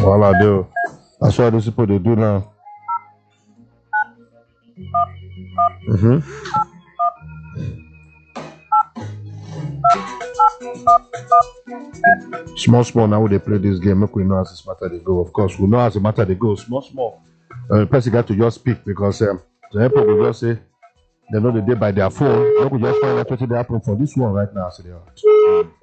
Voila, do. That's what these people they do now. Small now they play this game. Make we know as this matter they go. Of course, we know as the matter they go. Small. Person got to just speak because the people will just say they know the day by their phone. They could just find out what they happen for this one right now. So they are.